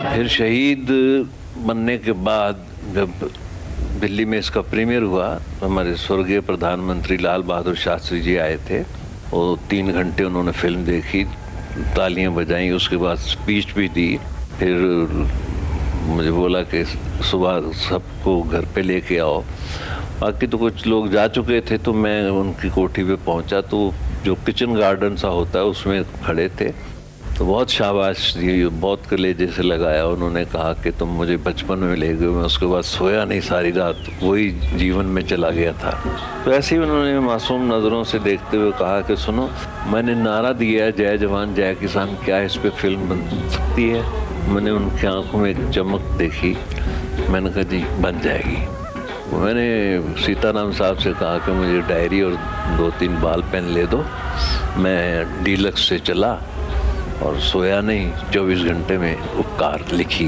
फिर शहीद बनने के बाद जब दिल्ली में इसका प्रीमियर हुआ तो हमारे स्वर्गीय प्रधानमंत्री लाल बहादुर शास्त्री जी आए थे। वो 3 घंटे उन्होंने फिल्म देखी, तालियां बजाई, उसके बाद स्पीच भी दी। फिर मुझे बोला कि सुबह सबको घर पे लेके आओ। बाकी तो कुछ लोग जा चुके थे, तो मैं उनकी कोठी पे पहुंचा तो जो किचन गार्डन सा होता है उसमें खड़े थे। तो बहुत शाबाश दी, बहुत कलेजे से लगाया। उन्होंने कहा कि तुम मुझे बचपन में ले गए। मैं उसके बाद सोया नहीं सारी रात, वही जीवन में चला गया था। तो ऐसे ही उन्होंने मासूम नज़रों से देखते हुए कहा कि सुनो, मैंने नारा दिया है जय जवान जय किसान, क्या इस पर फिल्म बन सकती है? मैंने उनकी आंखों में एक चमक देखी। मैंने कहा जी बन जाएगी। मैंने सीताराम साहब से कहा कि मुझे डायरी और 2-3 बाल पेन ले दो। मैं डीलक्स से चला और सोया नहीं, 24 घंटे में उपकार लिखी।